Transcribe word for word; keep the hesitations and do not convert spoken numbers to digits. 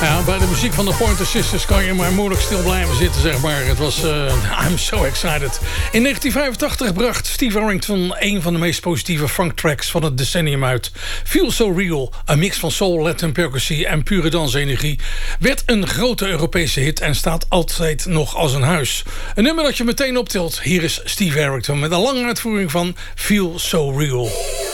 Ja, bij de muziek van de Pointer Sisters kan je maar moeilijk stil blijven zitten, zeg maar. Het was uh, I'm so excited. In negentien vijfentachtig bracht Steve Arrington een van de meest positieve funktracks van het decennium uit. Feel So Real, een mix van soul, Latin percussie en pure dansenergie, werd een grote Europese hit en staat altijd nog als een huis. Een nummer dat je meteen optilt. Hier is Steve Arrington met een lange uitvoering van Feel So Real.